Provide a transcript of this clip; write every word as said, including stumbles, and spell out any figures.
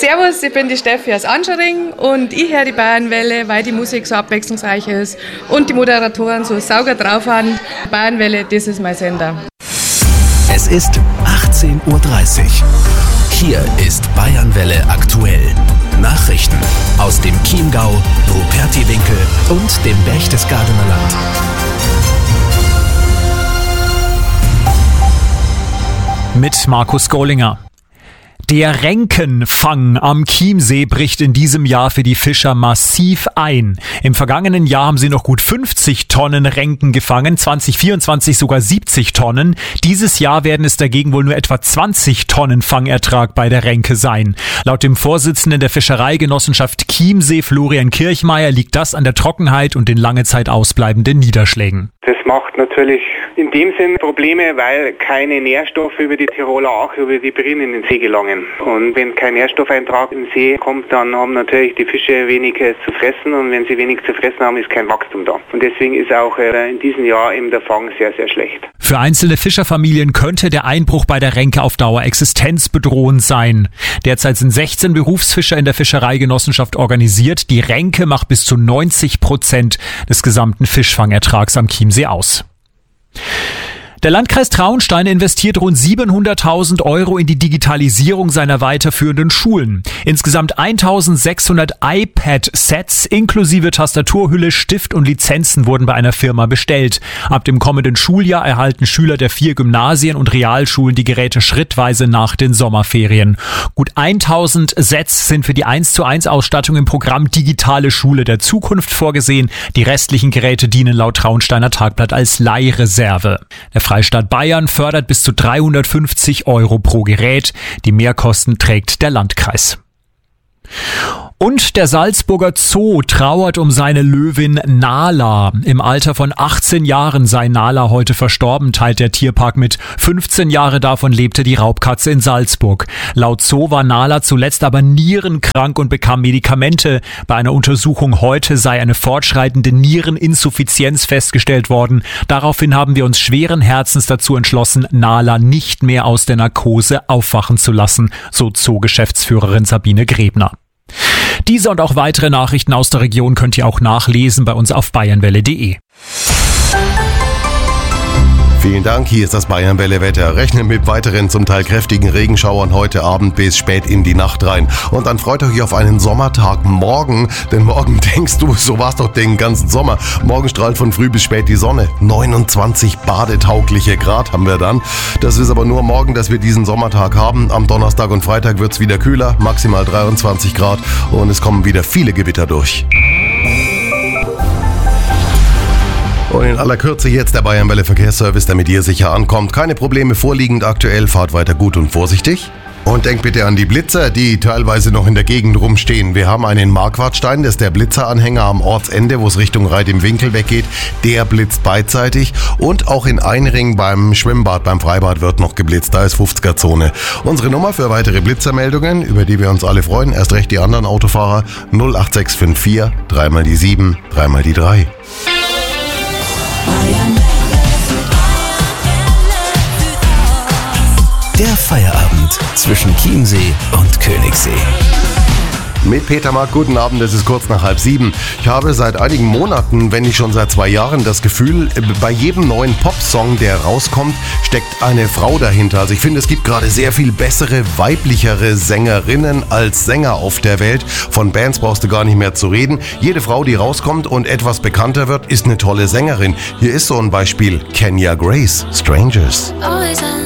Servus, ich bin die Steffi aus Anschering und ich höre die Bayernwelle, weil die Musik so abwechslungsreich ist und die Moderatoren so sauger drauf haben. Bayernwelle, das ist mein Sender. Es ist achtzehn Uhr dreißig. Hier ist Bayernwelle aktuell. Nachrichten aus dem Chiemgau, Rupertiwinkel und dem Berchtesgadener Land. Mit Markus Gollinger. Der Renkenfang am Chiemsee bricht in diesem Jahr für die Fischer massiv ein. Im vergangenen Jahr haben sie noch gut fünfzig Tonnen Renken gefangen, zwanzig vierundzwanzig sogar siebzig Tonnen. Dieses Jahr werden es dagegen wohl nur etwa zwanzig Tonnen Fangertrag bei der Renke sein. Laut dem Vorsitzenden der Fischereigenossenschaft Chiemsee, Florian Kirchmeier, liegt das an der Trockenheit und den lange Zeit ausbleibenden Niederschlägen. Das macht natürlich in dem Sinn Probleme, weil keine Nährstoffe über die Tiroler Ach, über die Brin in den See gelangen. Und wenn kein Nährstoffeintrag im See kommt, dann haben natürlich die Fische wenig zu fressen und wenn sie wenig zu fressen haben, ist kein Wachstum da. Und deswegen ist auch in diesem Jahr eben der Fang sehr, sehr schlecht. Für einzelne Fischerfamilien könnte der Einbruch bei der Renke auf Dauer existenzbedrohend sein. Derzeit sind sechzehn Berufsfischer in der Fischereigenossenschaft organisiert. Die Renke macht bis zu neunzig Prozent des gesamten Fischfangertrags am Chiemsee aus. Der Landkreis Traunstein investiert rund siebenhunderttausend Euro in die Digitalisierung seiner weiterführenden Schulen. Insgesamt eintausendsechshundert iPad-Sets inklusive Tastaturhülle, Stift und Lizenzen wurden bei einer Firma bestellt. Ab dem kommenden Schuljahr erhalten Schüler der vier Gymnasien und Realschulen die Geräte schrittweise nach den Sommerferien. Gut tausend Sets sind für die eins zu eins Ausstattung im Programm Digitale Schule der Zukunft vorgesehen. Die restlichen Geräte dienen laut Traunsteiner Tagblatt als Leihreserve. Der Freistaat Bayern fördert bis zu dreihundertfünfzig Euro pro Gerät. Die Mehrkosten trägt der Landkreis. Und der Salzburger Zoo trauert um seine Löwin Nala. Im Alter von achtzehn Jahren sei Nala heute verstorben, teilt der Tierpark mit. fünfzehn Jahre davon lebte die Raubkatze in Salzburg. Laut Zoo war Nala zuletzt aber nierenkrank und bekam Medikamente. Bei einer Untersuchung heute sei eine fortschreitende Niereninsuffizienz festgestellt worden. Daraufhin haben wir uns schweren Herzens dazu entschlossen, Nala nicht mehr aus der Narkose aufwachen zu lassen, so Zoo-Geschäftsführerin Sabine Grebner. Diese und auch weitere Nachrichten aus der Region könnt ihr auch nachlesen bei uns auf bayernwelle punkt de. Vielen Dank, hier ist das Bayernwelle-Wetter. Rechne mit weiteren, zum Teil kräftigen Regenschauern heute Abend bis spät in die Nacht rein. Und dann freut euch auf einen Sommertag morgen, denn morgen denkst du, so war's doch den ganzen Sommer. Morgen strahlt von früh bis spät die Sonne. neunundzwanzig badetaugliche Grad haben wir dann. Das ist aber nur morgen, dass wir diesen Sommertag haben. Am Donnerstag und Freitag wird's wieder kühler, maximal dreiundzwanzig Grad und es kommen wieder viele Gewitter durch. Und in aller Kürze jetzt der Bayernwelle Verkehrsservice, damit ihr sicher ankommt. Keine Probleme vorliegend aktuell, fahrt weiter gut und vorsichtig. Und denkt bitte an die Blitzer, die teilweise noch in der Gegend rumstehen. Wir haben einen Marquardstein, das ist der Blitzeranhänger am Ortsende, wo es Richtung Reit im Winkel weggeht. Der blitzt beidseitig. Und auch in Einring beim Schwimmbad, beim Freibad wird noch geblitzt. Da ist fünfziger-Zone. Unsere Nummer für weitere Blitzermeldungen, über die wir uns alle freuen, erst recht die anderen Autofahrer, null acht sechs fünf vier, dreimal die sieben, dreimal die drei. Der Feierabend zwischen Chiemsee und Königssee. Mit Peter Mark, guten Abend, es ist kurz nach halb sieben. Ich habe seit einigen Monaten, wenn nicht schon seit zwei Jahren, das Gefühl, bei jedem neuen Popsong, der rauskommt, steckt eine Frau dahinter. Also ich finde, es gibt gerade sehr viel bessere, weiblichere Sängerinnen als Sänger auf der Welt. Von Bands brauchst du gar nicht mehr zu reden. Jede Frau, die rauskommt und etwas bekannter wird, ist eine tolle Sängerin. Hier ist so ein Beispiel: Kenya Grace, Strangers. Always